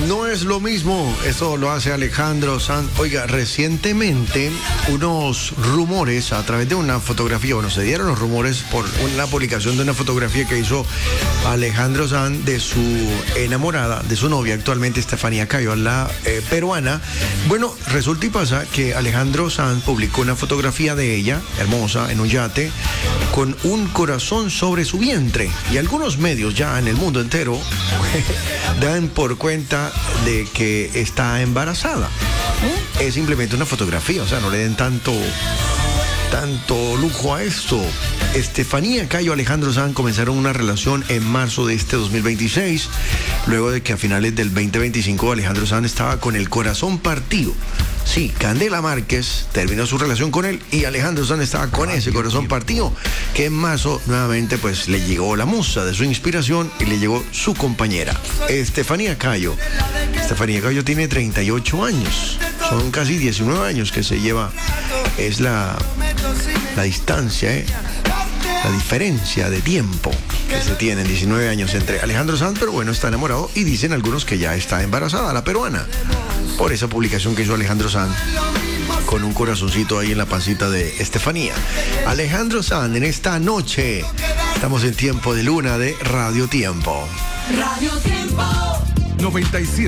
No es lo mismo, eso lo hace Alejandro Sanz. Oiga, recientemente unos rumores a través de una fotografía, bueno, se dieron los rumores por una publicación de una fotografía que hizo Alejandro Sanz de su enamorada, de su novia actualmente, Estefanía Cayo, la peruana. Bueno, resulta y pasa que Alejandro Sanz publicó una fotografía de ella, hermosa, en un yate, con un corazón sobre su vientre. Y algunos medios ya en el mundo entero dan por cuenta de que está embarazada. Es simplemente una fotografía, o sea, no le den tanto lujo a esto. Estefanía Cayo y Alejandro Sanz comenzaron una relación en marzo de este 2026, luego de que a finales del 2025 Alejandro Sanz estaba con el corazón partido. Sí, Candela Márquez terminó su relación con él y Alejandro Sanz estaba con ese corazón partido, que en marzo nuevamente pues le llegó la musa de su inspiración y le llegó su compañera, Estefanía Cayo. Estefanía Cayo tiene 38 años, son casi 19 años que se lleva, es la distancia, la diferencia de tiempo que se tiene, 19 años entre Alejandro Sanz, pero bueno, está enamorado y dicen algunos que ya está embarazada, la peruana, por esa publicación que hizo Alejandro Sanz con un corazoncito ahí en la pancita de Estefanía. Alejandro Sanz, en esta noche estamos en Tiempo de Luna de Radio Tiempo. Radio Tiempo 97.